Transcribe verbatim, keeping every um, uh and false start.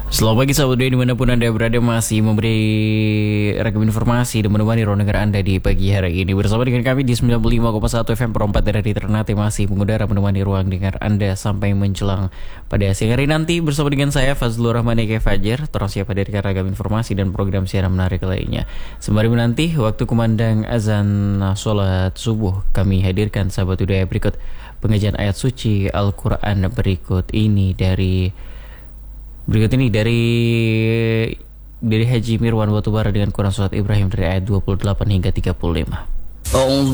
Selamat pagi sahabat Dua dimanapun Anda berada, masih memberi ragam informasi dan menemani ruang dengar Anda di pagi hari ini. Bersama dengan kami di sembilan puluh lima koma satu F M Perempat dari Ternate, masih mengudara menemani ruang dengar Anda sampai menjelang pada siang hari nanti. Bersama dengan saya Fazlur Rahman Eke Fajar, terus siap hadirkan ragam informasi dan program siaran menarik lainnya. Sembari menanti waktu kumandang azan sholat subuh, kami hadirkan sahabat Udaya berikut pengajian ayat suci Al-Quran berikut ini dari Berikut ini dari dari Haji Mirwan Batubara dengan Quran Surat Ibrahim dari ayat dua puluh delapan hingga tiga puluh lima. أعوذ